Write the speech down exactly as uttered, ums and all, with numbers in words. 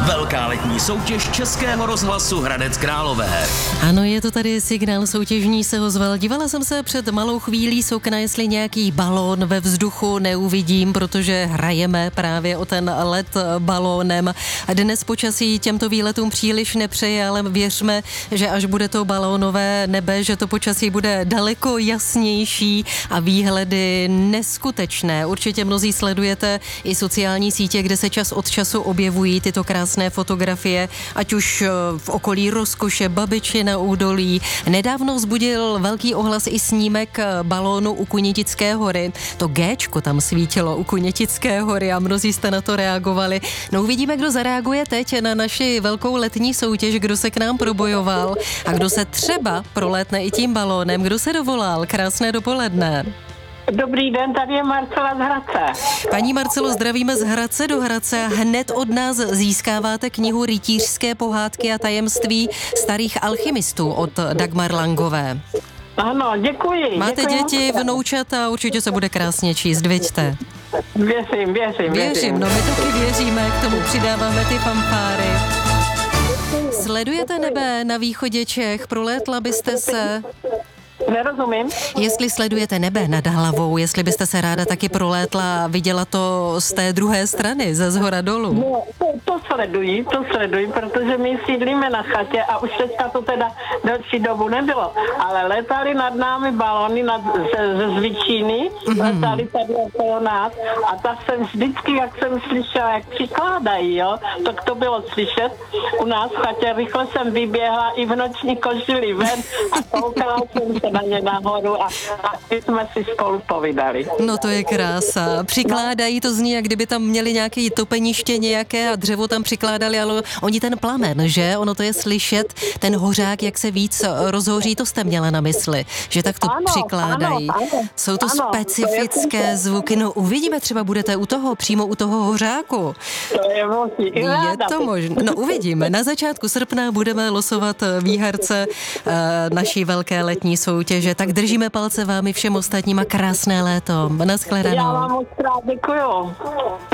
Velká letní soutěž Českého rozhlasu Hradec Králové. Ano, je to tady signál soutěžní, se ozval. Dívala jsem se před malou chvílí z okna, jestli nějaký balón ve vzduchu neuvidím, protože hrajeme právě o ten let balónem. Dnes počasí těmto výletům příliš nepřeje, ale věřme, že až bude to balónové nebe, že to počasí bude daleko jasnější a výhledy neskutečné. Určitě mnozí sledujete i sociální sítě, kde se čas od času objevují tyto krásné fotografie, ať už v okolí rozkoše, Babiči na údolí. Nedávno vzbudil velký ohlas i snímek balónu u Kunitické hory. To Géčko tam svítilo u Kunitické hory a mnozí jste na to reagovali. No uvidíme, kdo zareaguje teď na naši velkou letní soutěž, kdo se k nám probojoval a kdo se třeba prolétne i tím balónem, kdo se dovolal. Krásné dopoledne. Dobrý den, tady je Marcela z Hradce. Paní Marcelo, zdravíme z Hradce do Hradce. Hned od nás získáváte knihu Rytířské pohádky a tajemství starých alchymistů od Dagmar Langové. Ano, děkuji. Máte děkuji děti, vnoučata, určitě se bude krásně číst, viďte. Věřím, věřím, Věřím, no my taky věříme, k tomu přidáváme ty fanfáry. Sledujete nebe na východě Čech? Prolétla byste se? Nerozumím. Jestli sledujete nebe nad hlavou, jestli byste se ráda taky prolétla a viděla to z té druhé strany, ze zhora dolů. No, to, to sleduji, to sleduji, protože my sídlíme na chatě a už teďka to teda delší dobu nebylo, ale letali nad námi balony nad, ze, ze Zvičíny, mm-hmm. letali tady okolo nás a tak jsem vždycky, jak jsem slyšela, jak přikládají, jo, tak to bylo slyšet u nás v chatě, rychle jsem vyběhla i v noční košili ven a koukala jsem se na ně nahoru a, a jsme si spolu povídali. No to je krása. Přikládají, to zní, jak kdyby tam měli nějaké topeniště nějaké a dřevo tam přikládali, ale oni ten plamen, že? Ono to je slyšet, ten hořák, jak se víc rozhoří, to jste měla na mysli, že tak to ano, přikládají. Ano, ano, Jsou to ano, specifické to je... zvuky. No uvidíme, třeba budete u toho, přímo u toho hořáku. To je možný. Je to možné. No uvidíme. Na začátku srpna budeme losovat výherce uh, naší velké letní soutěže. Tak držíme palce vám i všem ostatním a krásné léto. Nashledanou. Já vám moc krát děkuju.